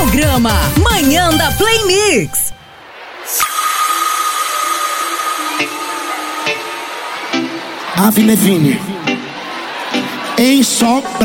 Programa Manhã da Play Mix. Ave Levine em só